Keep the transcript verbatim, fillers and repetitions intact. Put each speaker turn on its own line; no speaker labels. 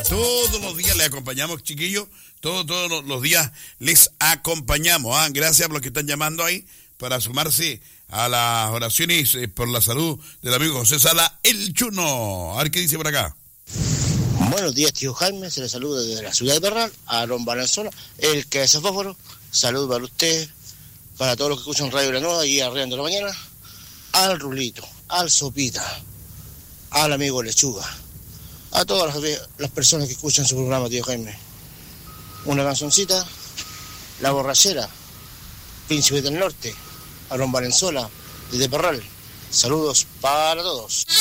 Todos los días les acompañamos, chiquillos. Todos, todos los días les acompañamos. ¿Ah? Gracias a los que están llamando ahí para sumarse a las oraciones por la salud del amigo José Sala, el Chuno. A ver qué dice por acá.
Buenos días, tío Jaime. Se le saluda desde la ciudad de Perral, a Aaron Valenzuela, el que es fósforo. Saludos para usted, para todos los que escuchan Radio La Nueva y arreando la mañana, al Rulito, al Sopita, al amigo Lechuga, a todas las, las personas que escuchan su programa, tío Jaime. Una canzoncita, La Borrachera, Príncipe del Norte, Aaron Valenzuela, desde Perral. Saludos para todos.